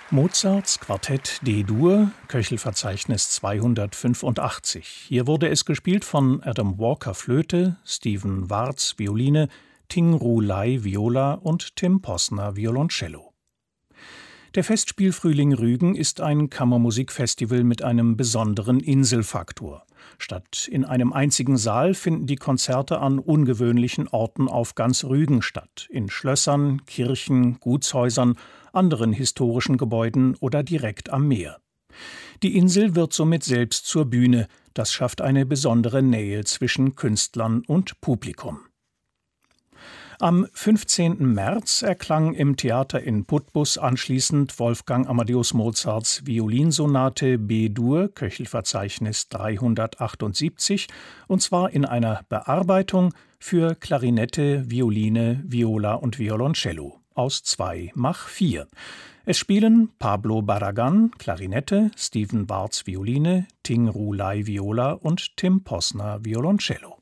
Mozarts Quartett D-Dur, Köchelverzeichnis 285. Hier wurde es gespielt von Adam Walker Flöte, Stephen Warz Violine, Ting Ru Lai Viola und Tim Posner Violoncello. Der Festspielfrühling Rügen ist ein Kammermusikfestival mit einem besonderen Inselfaktor. Statt in einem einzigen Saal finden die Konzerte an ungewöhnlichen Orten auf ganz Rügen statt, in Schlössern, Kirchen, Gutshäusern, anderen historischen Gebäuden oder direkt am Meer. Die Insel wird somit selbst zur Bühne, das schafft eine besondere Nähe zwischen Künstlern und Publikum. Am 15. März erklang im Theater in Putbus anschließend Wolfgang Amadeus Mozarts Violinsonate B-Dur, Köchelverzeichnis 378, und zwar in einer Bearbeitung für Klarinette, Violine, Viola und Violoncello aus 2 Mach 4. Es spielen Pablo Barragán, Klarinette, Stephen Warz Violine, Ting Ru Lai Viola und Tim Posner Violoncello.